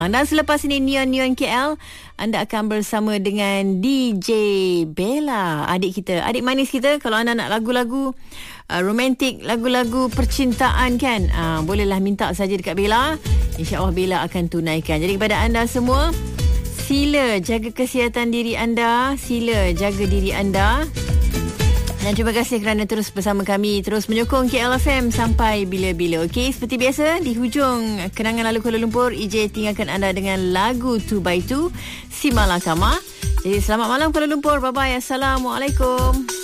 Dan selepas ini Neon KL, anda akan bersama dengan DJ Bella, adik manis kita. Kalau anda nak lagu-lagu romantik, lagu-lagu percintaan kan, bolehlah minta saja dekat Bella. InsyaAllah Bella akan tunaikan. Jadi kepada anda semua, sila jaga kesihatan diri anda, sila jaga diri anda. Dan terima kasih kerana terus bersama kami, terus menyokong KLFM sampai bila-bila. Okey, seperti biasa di hujung kenangan lalu Kuala Lumpur, EJ tinggalkan anda dengan lagu 2x2 Si Malakama. Jadi selamat malam Kuala Lumpur. Bye bye. Assalamualaikum.